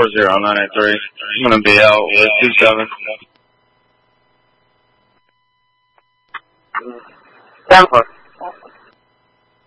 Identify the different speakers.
Speaker 1: 400983. I'm going to be out with 27.
Speaker 2: 10-4.